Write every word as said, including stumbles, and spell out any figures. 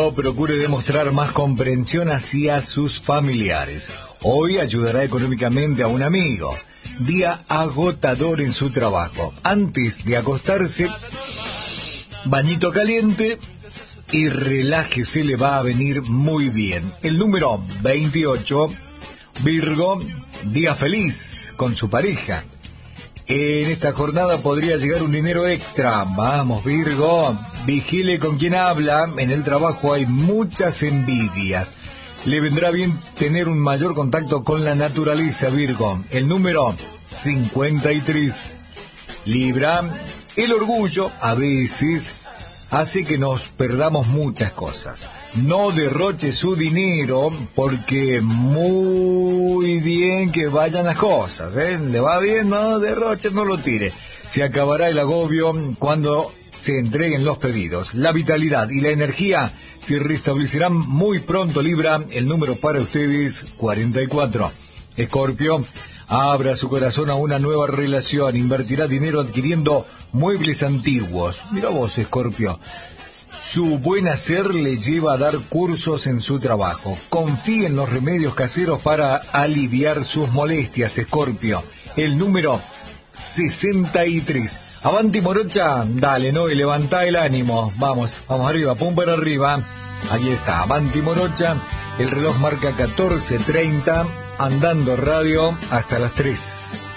Escorpio, procure demostrar más comprensión hacia sus familiares. Hoy ayudará económicamente a un amigo. Día agotador en su trabajo. Antes de acostarse, bañito caliente y relájese, le va a venir muy bien. El número veintiocho, Virgo, día feliz con su pareja. En esta jornada podría llegar un dinero extra. Vamos, Virgo, vigile con quién habla. En el trabajo hay muchas envidias. Le vendrá bien tener un mayor contacto con la naturaleza, Virgo. El número cincuenta y tres. Libra, el orgullo a veces hace que nos perdamos muchas cosas. No derroche su dinero porque muy bien que vayan las cosas, ¿eh? Le va bien, no derroche, no lo tire. Se acabará el agobio cuando se entreguen los pedidos. La vitalidad y la energía se restablecerán muy pronto, Libra. El número para ustedes, cuarenta y cuatro. Escorpio, abra su corazón a una nueva relación. Invertirá dinero adquiriendo muebles antiguos. Mira vos, Escorpio. Su buen hacer le lleva a dar cursos en su trabajo. Confíe en los remedios caseros para aliviar sus molestias, Escorpio. El número sesenta y tres. Avanti, morocha, dale, ¿no? Y levantá el ánimo. Vamos, vamos arriba, pum para arriba. Ahí está, avanti, morocha. El reloj marca catorce treinta. Andando Radio hasta las tres.